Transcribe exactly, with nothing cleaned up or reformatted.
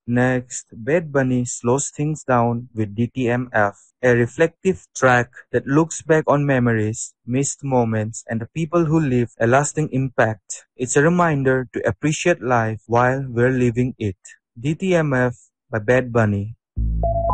Next, Bad Bunny slows things down with D T M F, a reflective track that looks back on memories, missed moments, and the people who leave a lasting impact. It's a reminder to appreciate life while we're living it. D T M F by Bad Bunny.